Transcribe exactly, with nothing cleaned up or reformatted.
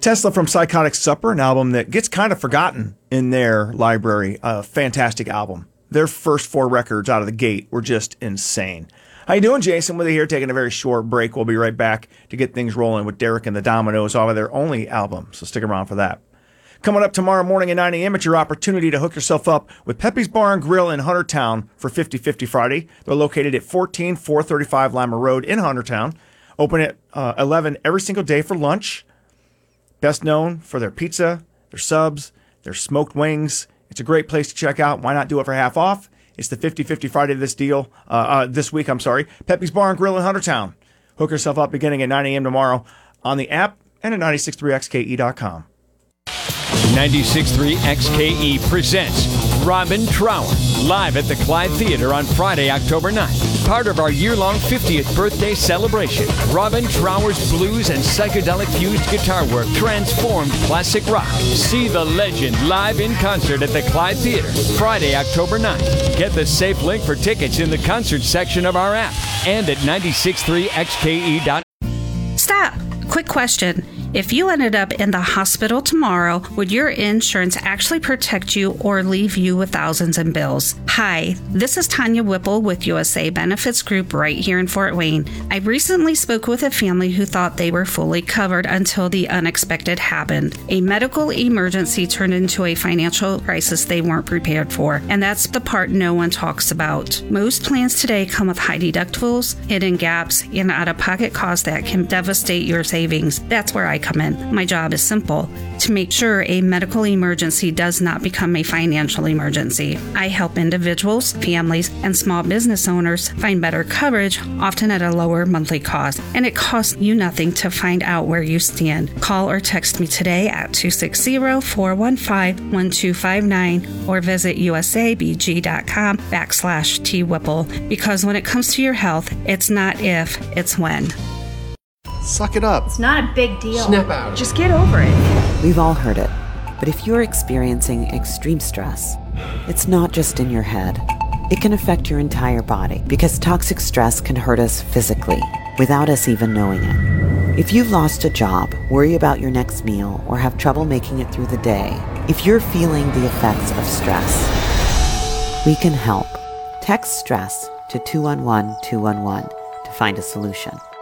Tesla from Psychotic Supper, an album that gets kind of forgotten in their library. A fantastic album. Their first four records out of the gate were just insane. How you doing, Jason? With you here, taking a very short break. We'll be right back to get things rolling with Derek and the Dominoes off of their only album, so stick around for that. Coming up tomorrow morning at nine a.m., it's your opportunity to hook yourself up with Pepe's Bar and Grill in Huntertown for fifty fifty Friday. They're located at fourteen four thirty-five Lima Road in Huntertown. Open at uh, eleven every single day for lunch. Best known for their pizza, their subs, their smoked wings. It's a great place to check out. Why not do it for half off? It's the fifty fifty Friday this deal, uh, uh, this week, I'm sorry. Pepe's Bar and Grill in Huntertown. Hook yourself up beginning at nine a.m. tomorrow on the app and at nine six three X K E dot com. ninety-six point three X K E presents Robin Trower live at the Clyde Theater on Friday, October ninth. Part of our year-long fiftieth birthday celebration, Robin Trower's blues and psychedelic-fused guitar work transformed classic rock. See the legend live in concert at the Clyde Theater, Friday, October ninth. Get the safe link for tickets in the concert section of our app and at ninety-six point three X K E dot com. Stop. Quick question. If you ended up in the hospital tomorrow, would your insurance actually protect you or leave you with thousands in bills? Hi, this is Tanya Whipple with U S A Benefits Group right here in Fort Wayne. I recently spoke with a family who thought they were fully covered until the unexpected happened. A medical emergency turned into a financial crisis they weren't prepared for, and that's the part no one talks about. Most plans today come with high deductibles, hidden gaps, and out-of-pocket costs that can devastate your savings. That's where I come in. My job is simple: to make sure a medical emergency does not become a financial emergency. I help individuals, families, and small business owners find better coverage, often at a lower monthly cost, and it costs you nothing to find out where you stand. Call or text me today at two six zero, four one five, one two five nine or visit usabg.com backslash twhipple, because when it comes to your health, it's not if, it's when. Suck it up. It's not a big deal. Snap out. Just get over it. We've all heard it. But if you're experiencing extreme stress, it's not just in your head. It can affect your entire body, because toxic stress can hurt us physically without us even knowing it. If you've lost a job, worry about your next meal, or have trouble making it through the day, if you're feeling the effects of stress, we can help. Text STRESS to two one one two one one to find a solution.